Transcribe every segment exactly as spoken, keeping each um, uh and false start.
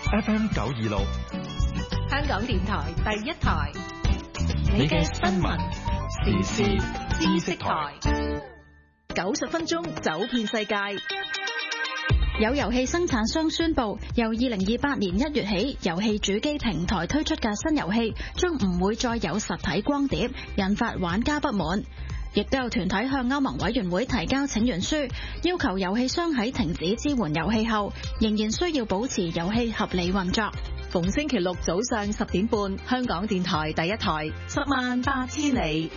F M 九二六， 香港電台第一台， 你嘅新聞時事知識台， 九十分鐘走遍世界。 有遊戲生產商宣布，由二零二八年一月起，遊戲主機平台推出嘅新遊戲將唔會再有實體光碟，引發玩家不滿。亦都有團體向歐盟委員會提交請願書，要求遊戲商喺停止支援遊戲後，仍然需要保持遊戲合理運作。 逢星期六早上十點半，香港電台第一台，十萬八千里。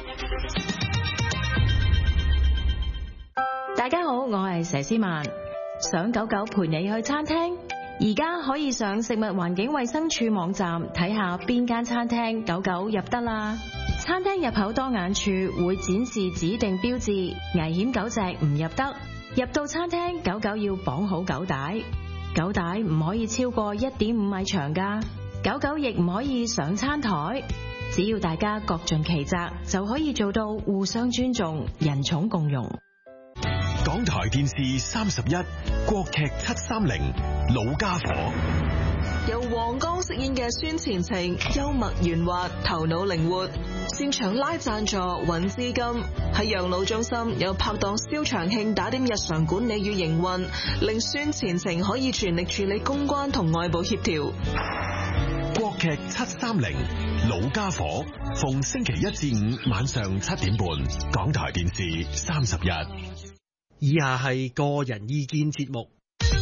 大家好，我係佘詩曼。想狗狗陪你去餐廳，而家可以上食物環境衛生署網站睇下邊間餐廳狗狗入得啦。餐廳入口當眼處會展示指定標誌，危險狗隻唔入得。入到餐廳，狗狗要綁好狗帶，狗帶唔可以超過一點五米長㗎。狗狗亦唔可以上餐台。只要大家各盡其責，就可以做到互相尊重、人寵共融。 港台電視三十一，國劇七三零，老家伙。 由黃剛飾演嘅孫前程，幽默圓滑，頭腦靈活，擅長拉贊助、揾資金。喺養老中心有拍檔蕭長慶打點日常管理與營運，令孫前程可以全力處理公關同外部協調。 國劇七三零，老家伙，逢星期一至五晚上七點半，港台電視三十一。 以下係個人意見節目，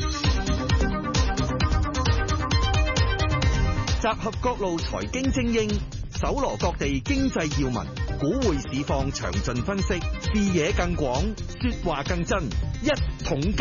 集合各路財經精英，搜羅各地經濟要聞，股匯市況詳盡分析，視野更廣，說話更真，一桶金。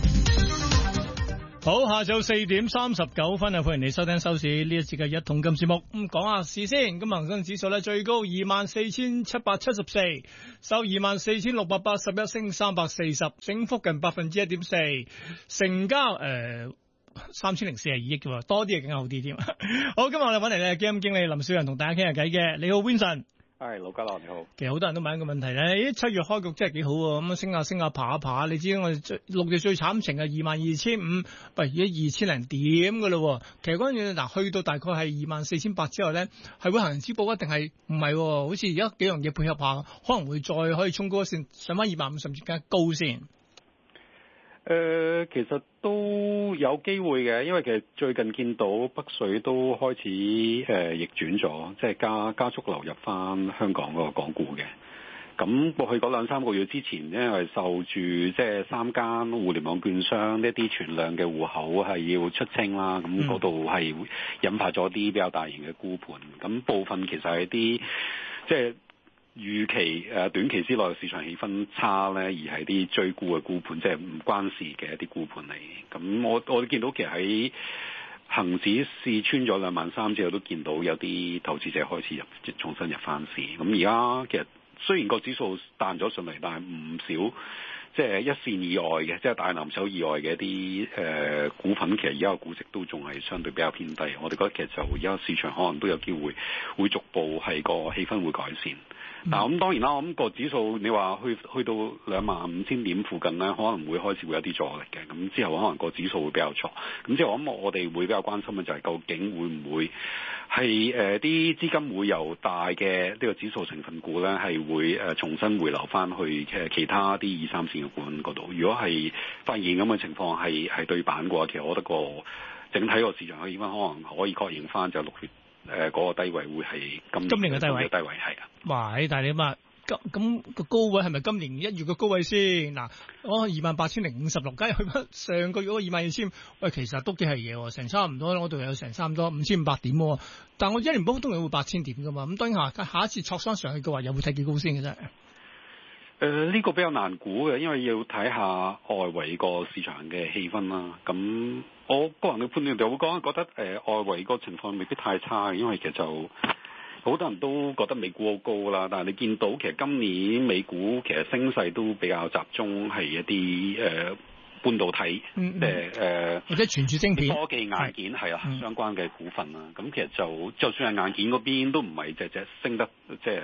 好，下晝四點三十九分啊！歡迎你收聽收市呢一節嘅一桶金節目。咁講下事先，今日恒生指數咧最高二萬四千七百七十四，收二萬四千六百八十一，升三百四十，升幅近百分之一點四，成交誒三千零四十二億嘅，多啲係更加好啲添。好，今日我哋揾嚟咧基金經理林少陽同大家傾下偈嘅。你好 Vincent。 係，老家樂你好。其實好多人都問一個問題咧，咦，七月開局真係幾好喎，咁啊升下升下爬下爬，你知我哋最六月最慘情係二萬二千五，喂，而家二千零點嘅咯。其實嗰陣時嗱，去到大概係二萬四千八之後咧，係會行人止步一定係唔係？好似而家幾樣嘢配合下，可能會再可以衝高一線，上翻二萬五甚至更加高先。 誒、呃，其實都有機會嘅，因為其實最近見到北水都開始誒、呃、逆轉咗，即係加加速流入翻香港嗰個港股嘅。咁過去嗰兩三個月之前，因為受住即係三間互聯網券商呢啲存量嘅戶口係要出清啦，咁嗰度係引發咗啲比較大型嘅沽盤。咁部分其實係啲即係預期誒短期之內嘅市場氣氛差咧，而係啲追沽嘅沽盤，即係唔關事嘅一啲沽盤嚟。咁我我見到其實喺恒指試穿咗兩萬三之後，都見到有啲投資者開始入重新入翻市。咁而家其實雖然個指數彈咗上嚟，但係唔少即係一線以外嘅，即係大藍籌以外嘅一啲誒、呃、股份，其實而家個估值都仲係相對比較偏低。我哋覺得其實就而家市場可能都有機會會逐步係個氣氛會改善。嗱、嗯，咁當然啦，我諗個指數你話去去到兩萬五千點附近咧，可能會開始會有啲阻力嘅。咁之後可能個指數會比較錯。咁之後我諗我哋會比較關心嘅就係究竟會唔會係誒啲資金會由大嘅呢個指數成分股咧係會誒重新回流翻去誒其他啲二三線嘅股份嗰度。如果係發現咁嘅情況係係對板嘅話，其實我覺得個整體個市場嘅氣氛可能可以確認翻就六月。誒、呃，嗰、那個低位會係今今年嘅低位， 低位係啊。 哇！但係你話咁咁個高位係咪今年一月嘅高位先？嗱，我二萬八千零五十六，梗係去翻上個月嗰二萬二千，喂，其實都幾係嘢，成差唔多，我度有成差唔多五千五百點。但係我一年波通常會八千點噶嘛，咁當然下下一次挫傷上去嘅話，又會睇幾高先嘅啫。誒、 呃，呢、這個比較難估嘅，因為要睇下外圍個市場嘅氣氛啦。咁我個人嘅判斷就會講，覺得誒、呃、外圍個情況未必太差，因為其實就好多人都覺得美股好高啦。但係你見到其實今年美股其實升勢都比較集中係一啲誒、呃、半導體， 嗯嗯即係誒或者存儲晶片、 科技硬件係啊相關嘅股份啦。咁、嗯、其實就就算係硬件嗰邊都唔係隻隻升得即係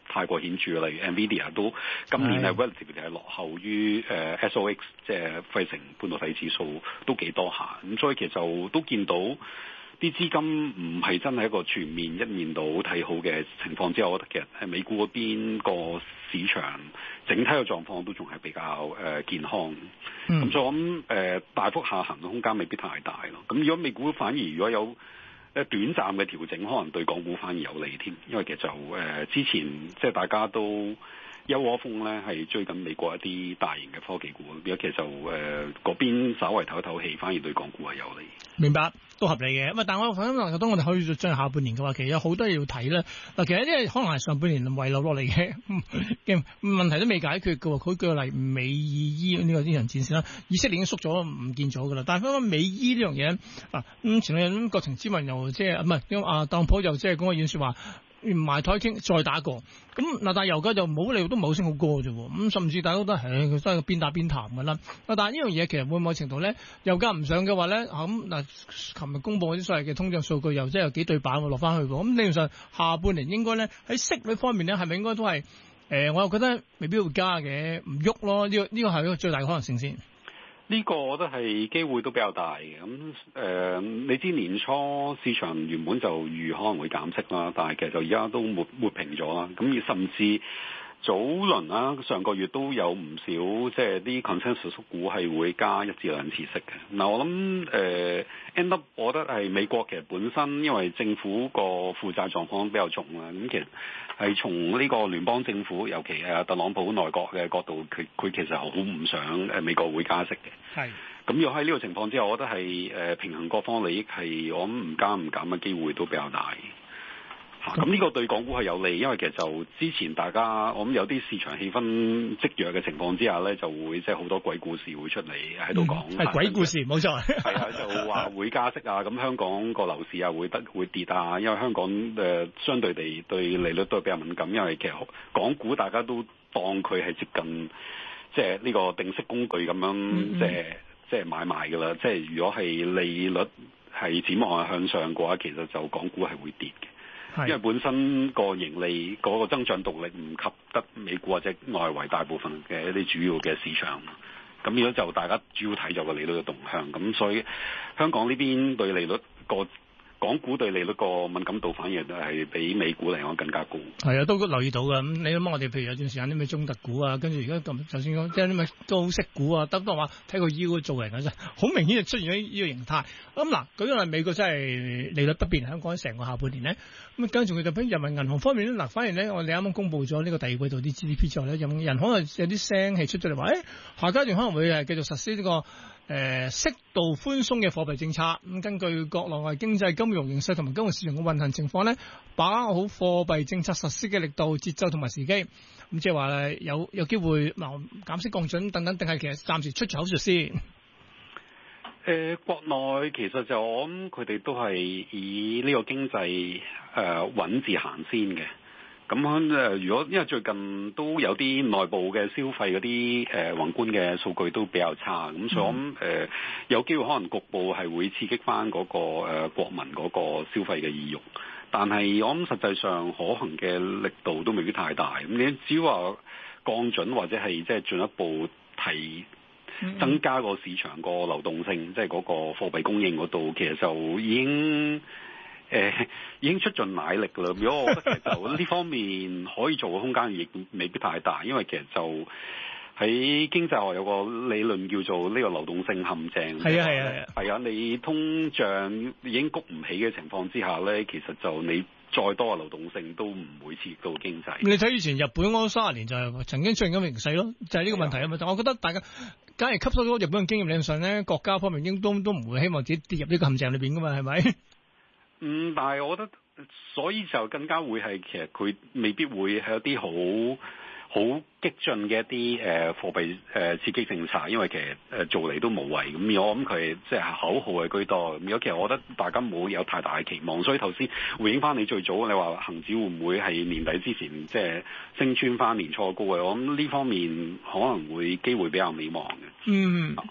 太過顯著，例如 Nvidia 都今年係 relatively 係落後於誒、呃、S O X， 即係費城半導體指數都幾多下，咁所以其實就都見到啲資金唔係真係一個全面一面倒睇好嘅情況之下，我覺得其實喺美股嗰邊個市場整體嘅狀況都仲係比較誒、呃、健康，咁、嗯、所以我諗誒、呃、大幅下行嘅空間未必太大咯。咁如果美股反而如果有誒短暫嘅調整，可能對港股反而有利添，因為其實就誒、呃、之前即係大家都一窩蜂咧係追緊美國一啲大型嘅科技股，而家其實就誒嗰、呃、邊稍為唞一唞氣，反而對港股係有利。 明白，都合理嘅。咁啊，但係我諗嗱，當我哋可以進入下半年嘅話，其實有好多嘢要睇啦。嗱，其實呢啲可能係上半年遺留落嚟嘅嘅問題都未解決嘅喎。佢舉例美伊呢個呢場戰事啦，以色列已經縮咗唔見咗㗎啦。但係翻返美伊呢樣嘢啊，咁前兩日國情咨文又即係唔係因為啊特朗普又即係講個演説話。埋台傾再打過，咁嗱，但係油價就冇理由都冇升好過啫喎，咁甚至大家都覺得，唉，佢都係邊打邊談㗎啦。但係呢樣嘢其實會唔會程度咧，油價唔上嘅話咧，咁嗱，琴日公佈嗰啲所謂嘅通脹數據又即係有幾對版喎，落翻去喎。咁理論上下半年應該咧喺息率方面咧，係咪應該都係誒、呃？我又覺得未必會加嘅，唔喐咯。呢、這個呢、這個係一個最大嘅可能性先。 呢個我覺得係機會都比較大嘅，咁誒、呃，你知年初市場原本就預可能會減息啦，但係其實就而家都抹抹平咗啦，咁而甚至早輪啦，上個月都有唔少即係啲 consensus 股係會加一至兩次息嘅。嗱，我諗誒 end up，我覺得係美國其實本身因為政府個負債狀況比較重啦，咁其實係從呢個聯邦政府，尤其係特朗普內閣嘅角度，佢佢其實好唔想誒美國會加息嘅。係。咁要喺呢個情況之下，我覺得係誒平衡各方利益，係我諗唔加唔減嘅機會都比較大。咁呢個對港股係有利，因為其實就之前大家我諗有啲市場氣氛積弱嘅情況之下咧，就會即係好多鬼故事會出嚟喺度講。係、嗯、鬼故事，冇錯。係啊，就話會加息啊，咁香港個樓市啊會得會跌啊，因為香港誒、呃、相對地對利率都係比較敏感，因為其實港股大家都當佢係接近即係呢個定息工具咁樣，嗯、即係即係買賣㗎啦。即係如果係利率係展望係向上嘅話，其實就港股係會跌嘅。因為本身個盈利嗰個增長動力唔及得美股或者外圍大部分嘅一啲主要嘅市場，咁如果就大家主要睇咗個利率嘅動向，咁所以香港呢邊對利率個港股對利率個敏感度反而係比美股嚟講更加高。係啊，都留意到㗎。咁你諗我哋譬如有段時間啲咩中特股啊，跟住而家咁就算講即係啲咩高息股啊，得都話睇個腰做人嘅啫，好明顯就出現咗呢個形態。咁嗱，舉個例，美國真係利率不變，香港成個下半年咧，咁跟住佢就譬如人民銀行方面咧，嗱，反而咧我哋啱啱公佈咗呢個第二季度啲 G D P 之後咧，人民銀行有啲聲氣出咗嚟話，誒、哎、下階段可能會係繼續實施呢、這個。誒適度寬鬆嘅貨幣政策，咁根據國內外經濟金融形勢同埋金融市場嘅運行情況咧，把握好貨幣政策實施嘅力度、節奏同埋時機，咁即係話有有機會嗱減息降準等等，定係其實暫時出咗口術先？誒、呃，國內其實就我諗佢哋都係以呢個經濟誒、呃、穩字行先嘅。咁誒，如果因為最近都有啲內部嘅消費嗰啲誒宏觀嘅數據都比較差，咁所以我諗誒有機會可能局部係會刺激翻嗰個誒國民嗰個消費嘅意欲，但係我諗實際上可行嘅力度都未必太大。咁你只要話降準或者係即係進一步提增加個市場個流動性，即係嗰個貨幣供應嗰度，其實就已經。誒、呃、已經出盡奶力㗎啦！如果我覺得其實就呢方面可以做嘅空間亦未必太大，因為其實就喺經濟學有個理論叫做呢個流動性陷阱。係啊係啊係啊！你通脹已經谷唔起嘅情況之下咧，其實就你再多嘅流動性都唔會刺激到經濟。你睇以前日本嗰三十年就係曾經出現咁嘅形勢咯，就係、是、呢個問題啊嘛！但我覺得大家假如吸收咗日本嘅經驗，理論上咧國家方面應都都唔會希望自己跌入呢個陷阱裏邊㗎嘛，係咪？嗯，但係我覺得，所以就更加會係其實佢未必會係一啲好好激進嘅一啲誒貨幣誒刺激政策，因為其實誒做嚟都無謂。咁我諗佢即係口號係居多。咁如果其實我覺得大家冇有太大嘅期望，所以頭先回應翻你最早你話恆指會唔會係年底之前即係升穿翻年初高嘅？我諗呢方面可能會機會比較微茫嘅。嗯。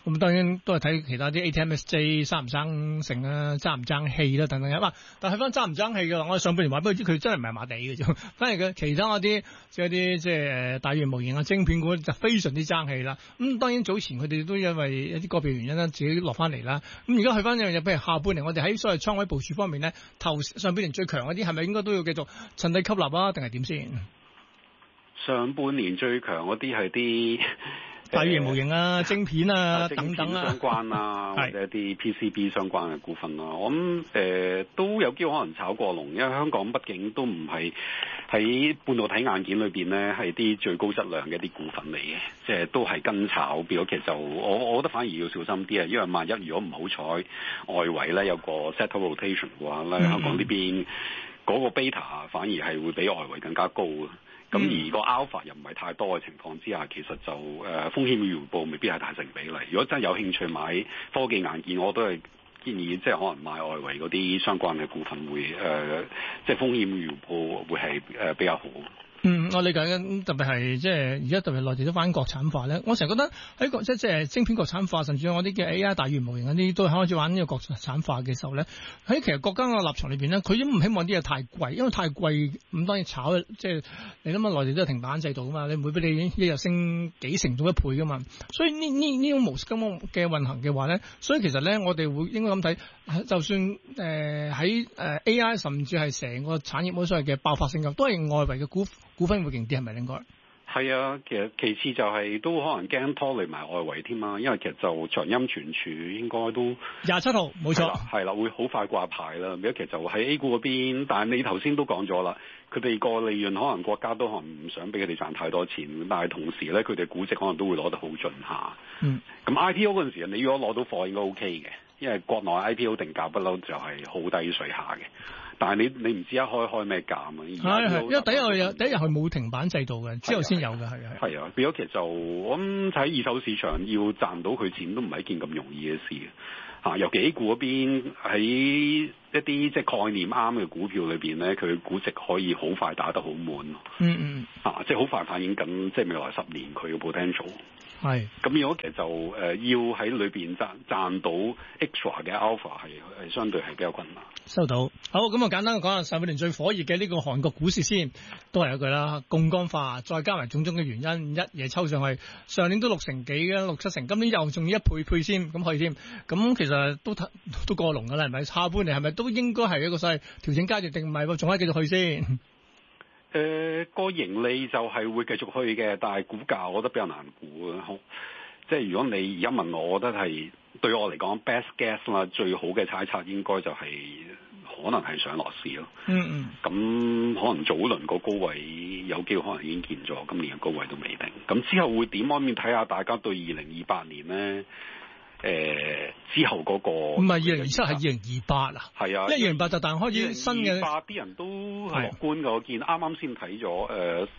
咁當然都係睇其他啲 A T M S J 生唔生性啊，爭唔爭氣啦等等嘅。但係翻爭唔爭氣嘅話，我哋上半年話俾佢知，佢真係唔係麻地嘅啫。反而佢其他嗰啲即係啲即係大型模型啊、晶片股就非常之爭氣啦。咁、嗯、當然早前佢哋都因為一啲個別原因啦，自己落翻嚟啦。咁而家去翻一樣嘢，譬如下半年我哋喺所謂倉位部署方面咧，頭上半年最強嗰啲係咪應該都要繼續趁低吸納啊？定係點先？ 上半年最強嗰啲係啲大型模型啊、晶片啊晶等等啊， 相關啊，或者一啲 P C B 相關嘅股份啦。我諗誒、呃、都有機會可能炒過龍，因為香港畢竟都唔係喺半導體硬件裏邊咧係啲最高質量嘅一啲股份嚟嘅，即係都係跟炒。變咗其實就我我覺得反而要小心啲啊，因為萬一如果唔好彩外圍咧有個 settle rotation 嘅話咧，香港呢邊嗰個 beta 反而係會比外圍更加高嘅。咁、嗯、而個 alpha 又唔係太多嘅情況之下，其實就誒、呃、風險與回報未必係太成比例。如果真係有興趣買科技硬件，我都係建議即係可能買外圍嗰啲相關嘅股份會誒、呃，即係風險與回報會係誒、呃、比較好。 嗯，我理解嘅，特別係即係而家特別內地都翻國產化咧。我成日覺得喺國即係即係晶片國產化，甚至我啲嘅 A I 大語模型嗰啲都開始玩呢個國產化嘅時候咧，喺其實國家嘅立場裏邊咧，佢都唔希望啲嘢太貴，因為太貴咁當然炒即係你諗下內地都係停板制度噶嘛，你唔會俾你一日升幾成到一倍噶嘛。所以呢呢呢種模式咁嘅運行嘅話咧，所以其實咧我哋會應該咁睇，就算誒喺誒 A I 甚至係成個產業冇所謂嘅爆發性嘅，都係外圍嘅股。股份會勁啲係咪應該？ 係啊，其實其次就係、是、都可能驚拖累埋外圍添啊，因為其實就長鑫存儲應該都廿七號冇錯， 係啦，會好快掛牌啦。而家其實就喺 A 股嗰邊，但係你頭先都講咗啦，佢哋個利潤可能國家都可能唔想俾佢哋賺太多錢，但係同時咧佢哋估值可能都會攞得好盡下。嗯，咁 I P O 嗰陣時，你如果攞到貨應該 OK 嘅，因為國內 I P O 定價不嬲就係好低水下嘅。但係你你唔知一開開咩價啊？係係，因為第一日有第一日係冇停板制度嘅，之後先有嘅係係。 係啊，變咗其實就我諗喺二手市場要賺到佢錢都唔係一件咁容易嘅事嘅嚇。尤其 A 股嗰邊喺一啲即係概念啱嘅股票裏邊咧，佢估值可以好快打得好滿。嗯嗯。啊，即係好快反映緊即係未來十年佢嘅 potential。係，咁如果其實就誒、呃、要喺裏邊賺賺到 extra 嘅 alpha 係係相對係比較困難。 收到，好咁啊，簡單講下上半年最火熱嘅呢個韓國股市先，都係一句啦，槓桿化，再加埋種種嘅原因，一夜抽上去，上年都六成幾嘅，六七成，今年又仲要一倍倍先，咁可以添，咁其實都都過龍噶啦，係咪？下半年係咪都應該係一個所謂調整階段，定唔係喎？仲可以繼續去先？ 誒、呃，個盈利就係會繼續去嘅，但係股價我覺得比較難估啊。好，即係如果你而家問我，我覺得係對我嚟講 best guess 啦，最好嘅猜測應該就係、是、可能係上落市咯。嗯嗯。咁可能早輪個高位有機會可能已經見咗，今年嘅高位都未定。咁之後會點？方面睇下大家對二零二八年咧。誒、呃，之後嗰、那個唔係二零二七，係二零二八啊，係啊，因為二零二八就但開始新嘅，二零二八啲人都係樂觀嘅。我見啱啱先睇咗誒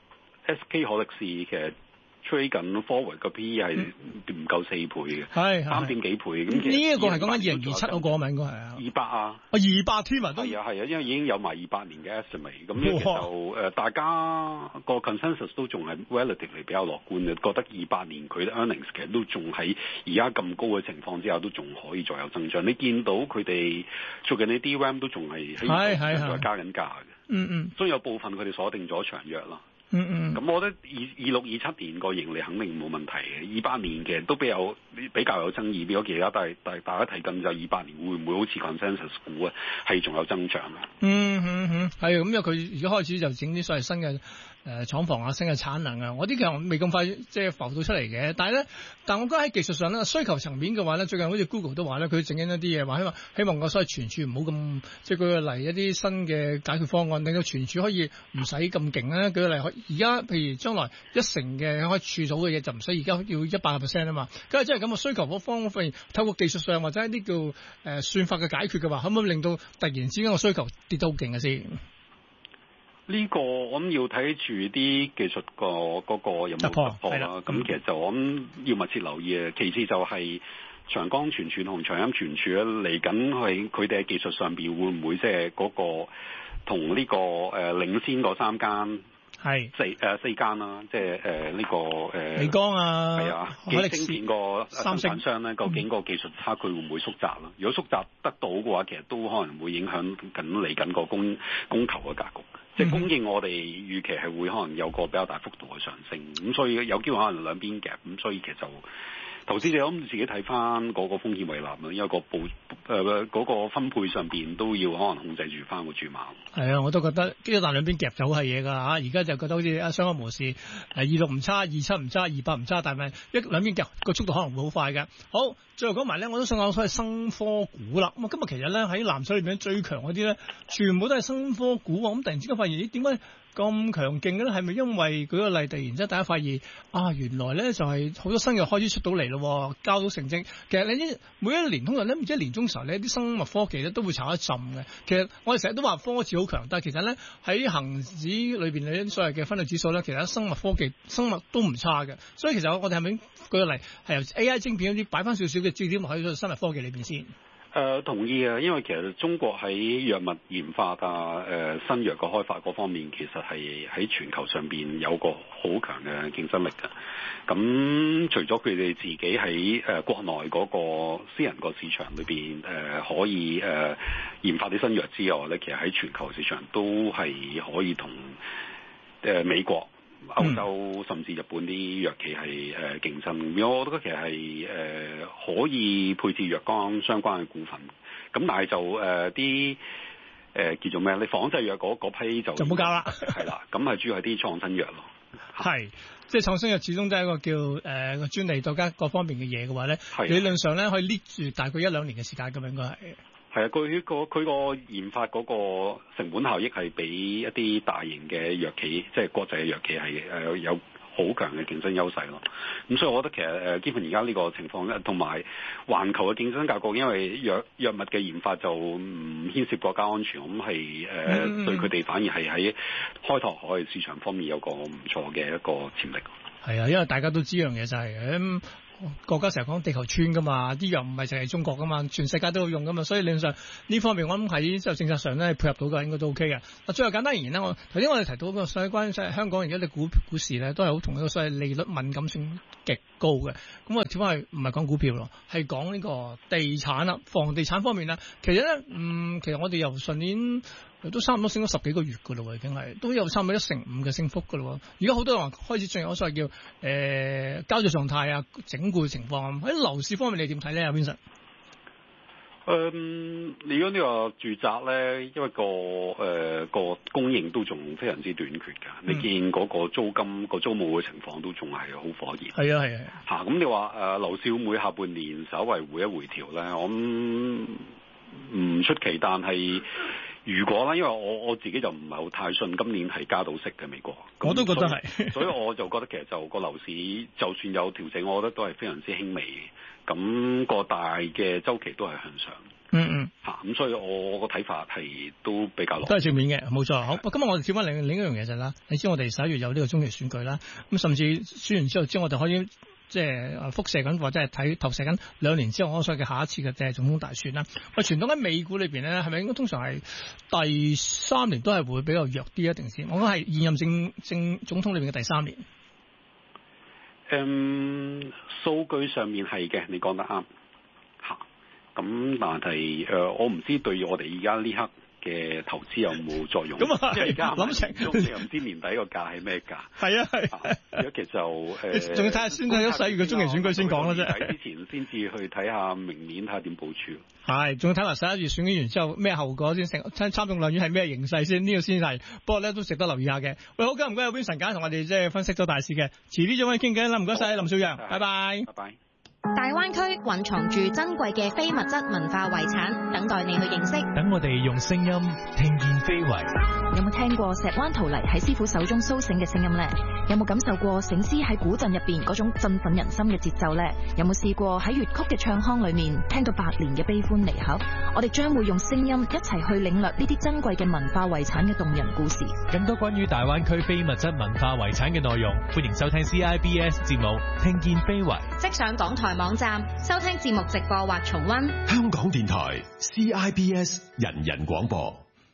S K 海力士其實吹緊 forward 個 P E 係唔夠四倍嘅，係三點幾倍。咁呢一個係講緊二零二七嗰個咪應該係啊，二百啊，啊二百添啊，係啊係啊，因為已經有埋二八年嘅 estimate。咁呢其實誒、呃、大家個 consensus 都仲係 relatively 比較樂觀嘅，覺得二八年佢嘅 earnings 其實都仲喺而家咁高嘅情況之下，都仲可以再有增長。你見到佢哋最近啲 D RAM 都仲係喺度加緊價嘅，嗯嗯，所以有部分佢哋鎖定咗長約啦。嗯嗯，咁我覺得二二六二七年個盈利肯定冇問題嘅，二八年嘅都比較比較有爭議，比咗其他，但係但係大家睇緊就二八年會唔會好似 consensus 估啊，係仲有增長啊？嗯嗯嗯，係咁，因為佢而家開始就整啲所謂新嘅誒廠房啊，新嘅產能啊，我啲其實未咁快即係浮到出嚟嘅，但係咧，但係我覺得喺技術上咧，需求層面嘅話咧，最近好似 Google 都話咧，佢整緊一啲嘢，話希望希望個所謂存儲唔好咁，即係舉個例一啲新嘅解決方案，令到存儲可以唔使咁勁咧。舉個例，而家譬如將來一成嘅可以儲到嘅嘢，就唔使而家要一百個 percent 啊嘛。咁啊，即係咁嘅需求嗰方面，透過技術上或者一啲叫誒、呃、算法嘅解決嘅話，可唔可以令到突然之間個需求跌到好勁嘅先？呢、這個我諗要睇住啲技術個嗰個有冇突破啦。咁其實就我諗要密切留意嘅。其次就係長江存儲同長鑫存儲咧，嚟緊係佢哋喺技術上邊會唔會即係嗰個同呢個誒領先嗰三間係四誒、呃、四間啦，即係誒呢個誒美光啊， 係啊， 海力晶片個生產商咧，究竟個技術差距會唔會縮窄啦？如果縮窄得到嘅話，其實都可能會影響緊嚟緊個供供求嘅格局。即係供應，我哋預期係會可能有個比較大幅度嘅上升，咁所以有機會可能兩邊夾，咁所以其實就投資者咁自己睇翻嗰個風險為立啦，因為個布誒嗰個分配上邊都要可能控制住翻個注碼。係啊，我都覺得基本上兩邊夾就係嘢㗎嚇，而家就覺得好似啊相安無事，誒二六唔差，二七唔差，二八唔差，但係一兩邊夾個速度可能會好快嘅。好，最後講埋咧，我都想講所謂生科股啦。咁啊，今日其實咧喺藍籌裏邊最強嗰啲咧，全部都係生科股喎。咁突然之間發現，咦點解咁強勁嘅咧？係咪因為舉個例，突然之間大家發現啊，原來咧就係好多新藥開始出到嚟咯，交到成績。其實你每一年通常咧，唔知年中時候咧，啲生物科技咧都會炒一浸嘅。其實我哋成日都話科技好強，但係其實咧喺恆指裏邊咧所謂嘅分類指數咧，其實生物科技、生物都唔差嘅。所以其實我哋係咪舉個例係由 A I 晶片嗰啲擺翻少少嘅焦點喺生物科技裏邊先？ 誒、呃、同意啊，因為其實中國喺藥物研發啊、誒、呃、新藥嘅開發嗰方面，其實係喺全球上邊有個好強嘅競爭力嘅。咁除咗佢哋自己喺誒、呃、國內嗰個私人個市場裏邊誒可以誒、呃、研發啲新藥之外咧，其實喺全球市場都係可以同誒、呃、美國、歐洲甚至日本啲藥企係誒競爭，我覺得其實係誒、呃、可以配置藥光相關嘅股份，咁但係就誒啲誒叫做咩？你仿製藥嗰批就就冇搞啦， 係啦，咁係主要係啲創新藥咯。 係，即係創新藥始終都係一個叫誒個、呃、專利再加各方面嘅嘢嘅話咧，理論上咧可以 lead 住大概一兩年嘅時間咁應該係。 係啊，佢個佢個研發嗰個成本效益係比一啲大型嘅藥企，即係國際嘅藥企係誒有好強嘅競爭優勢咯。咁所以我覺得其實誒，基本而家呢個情況咧，同埋環球嘅競爭格局，因為藥藥物嘅研發就唔牽涉國家安全，咁係誒對佢哋反而係喺開拓海外市場方面有個唔錯嘅一個潛力。係啊，因為大家都知樣嘢就係、是、誒。國家成日講地球村噶嘛，啲藥唔係淨係中國噶嘛，全世界都有用噶嘛，所以理論上呢方面我諗喺就政策上咧配合到嘅應該都 OK 嘅。嗱，最後簡單而言咧，我頭先我哋提到嗰個所謂關於香港而家啲股股市咧，都係好同一個所謂利率敏感性極高嘅。咁我跳翻去唔係講股票咯，係講呢個地產啦、房地產方面啦。其實咧，嗯，其實我哋由上年都差唔多升咗十幾個月噶咯，已經係都有差唔多一成五嘅升幅噶咯。而家好多人開始進入所謂叫誒、呃、交易狀態啊，整固嘅情況。喺樓市方面你點睇咧？阿 Vincent？ 嗯，如果呢個住宅咧，因為個誒、呃、個供應都仲非常之短缺㗎。嗯、你見嗰個租金個租務嘅情況都仲係好火熱。 係啊係啊。嚇， 咁你話誒樓市會唔會下半年稍為回一回調咧？我諗唔出奇，但係。如果咧，因為我我自己就唔係好太信今年係加到息嘅美國， 我都覺得係， 所以我就覺得其實就個樓市就算有調整，我覺得都係非常之輕微嘅。咁、個大嘅周期都係向上。 嗯嗯， 嚇、啊，咁所以我個睇法係都比較都係正面嘅，冇錯。好，今日我哋跳翻另另一樣嘢就係啦，你知我哋十一月有呢個中期選舉啦，咁甚至選完之後，之後我哋可以。即係輻射緊或者係睇投射緊兩年之後我所謂嘅下一次嘅即係總統大選啦。喂，傳統喺美股裏邊咧，係咪應該通常係第三年都係會比較弱啲一定先？我覺得係現任政政總統裏邊嘅第三年。 嗯，數據上面係嘅，你講得啱嚇。咁但係誒、呃，我唔知對我哋而家呢刻嘅投資有冇作用？咁啊，而家諗成中又唔知年底個價係咩價？係啊係。如果其實就誒，仲要睇下先睇咗十一月嘅中期選舉先講啦啫。喺之前先至去睇下明年睇下點部署。係，仲要睇埋十一月選舉完之後咩後果先，成參參眾兩院係咩形勢先？呢、這個先係。不過咧都值得留意下嘅。喂，好，唔該，有邊神簡同我哋即係分析咗大市嘅。遲啲再揾傾偈啦，唔該晒，林少陽，拜拜。拜拜。 大灣區蘊藏住珍貴嘅非物質文化遺產，等待你去認識。 等我哋用聲音聽見非遺。 有冇聽過石灣陶泥喺師傅手中蘇醒嘅聲音呢？有冇感受過醒獅喺古鎮入邊嗰種振奮人心嘅節奏呢？有冇試過喺粵曲嘅唱腔裏面聽到百年嘅悲歡離合？我哋將會用聲音一齊去領略呢啲珍貴嘅文化遺產嘅動人故事。 更多關於大灣區非物質文化遺產嘅內容，歡迎收聽 C I B S 節目《聽見非遺》。 即上港台網站收聽節目直播或重溫。 香港電台 C I B S 人人廣播。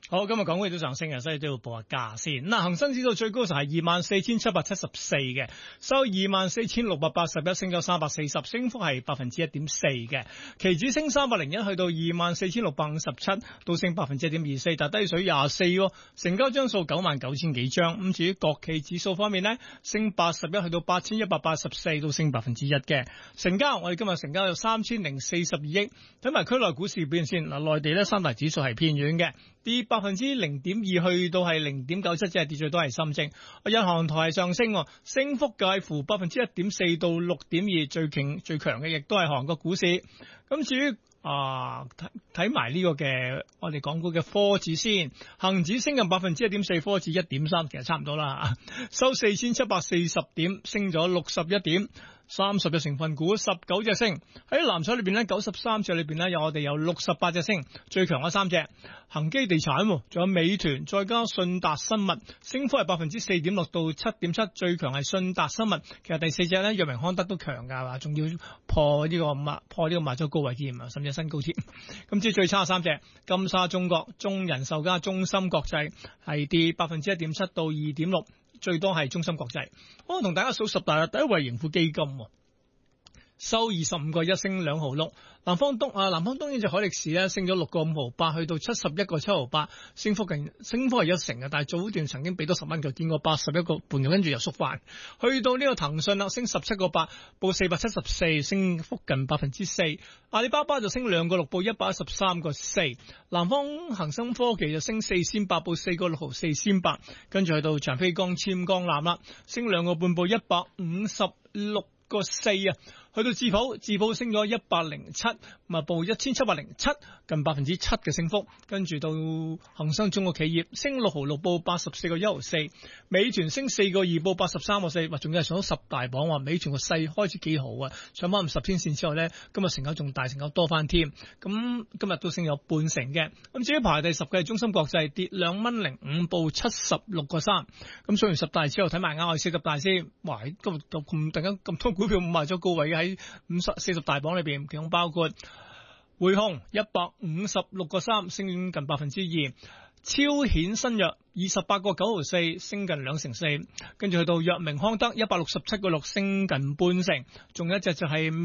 好，今日港股亦都上升嘅，所以都要報下價先。嗱，恒生指數最高就係二萬四千七百七十四嘅，收二萬四千六百八十一，升咗三百四十，升幅係百分之一點四嘅。期指升三百零一，去到二萬四千六百五十七，都升百分之一點二四，但低水廿四喎。成交張數九萬九千幾張。咁至於國企指數方面呢，升八十一，去到八千一百八十四，都升百分之一嘅。成交我哋今日成交有三千零四十二億。睇埋區內股市表現先。嗱，內地呢三大指數係偏軟嘅。跌百分之零點二，去到係零點九七，即係跌最多係深證。日韓台係上升，升幅介乎百分之一點四到六點二，最強最強嘅亦都係韓國股市。咁至於啊睇睇埋呢個嘅我哋港股嘅科指先，恒指升近百分之一點四，科指一點三，其實差唔多啦，收四千七百四十點，升咗六十一點。三十隻成分股，十九隻升。喺藍籌裏邊呢，九十三隻裏邊呢，有我哋有六十八隻升，最強嗰三隻恒基地產，仲有美團，再加信達生物，升幅係百分之四點六到七點七，最強係信達生物。其實第四隻呢，藥明康德都強噶，話仲要破呢、這個賣破呢個賣咗高位添啊，甚至新高添。咁至於最差三隻，金沙中國、中人壽加中芯國際係跌百分之一點七到二點六。最多係中芯國際。我同大家數十大，第一位盈富基金，收二十五個一，升兩毫六。南方東啊，南方東呢隻海力士咧，升咗六個五毫八，去到七十一個七毫八，升幅近升幅係一成嘅。但係早段曾經俾多十蚊，就見過八十一個半，跟住又縮翻。去到呢個騰訊啦，升十七個八，報四百七十四，升幅近百分之四。阿里巴巴就升兩個六，報一百一十三個四。南方恒生科技就升四仙八，報四個六毫四仙八，跟住去到長飛光纖光纜啦，升兩個半，報一百五十六個四啊。去到智普，智普升咗一百零七，咪報一千七百零七，近百分之七嘅升幅。跟住到恒生中國企業升六毫六，報八十四個一毫四。美團升四個二，報八十三個四，話仲要係上咗十大榜，話美團個勢開始幾好啊！上翻五十天線之後呢，今日成交仲大，成交多翻添。咁今日都升咗半成嘅。咁至於排第十嘅係中芯國際，跌兩蚊零五，報七十六個三。咁上完十大之後，睇埋啱我四十大先。哇！今日咁突然間咁多股票賣咗高位嘅，喺五十四十大榜裏邊，其中包括匯控一百五十六個三，升近百分之二；超顯新藥二十八個九毫四，升近兩成四；跟住去到藥明康德一百六十七個六，升近半成。仲有一隻就係